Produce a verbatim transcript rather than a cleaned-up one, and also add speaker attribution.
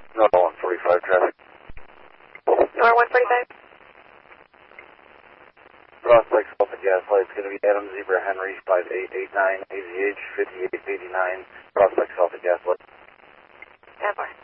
Speaker 1: No, one forty-five traffic.
Speaker 2: Nor one forty-five.
Speaker 1: Prospect Alpha Gaslight. It's going to be Adam Zebra Henry five eight eight nine A Z H fifty-eight eighty-nine. Prospect Alpha Gaslight.
Speaker 2: ten four.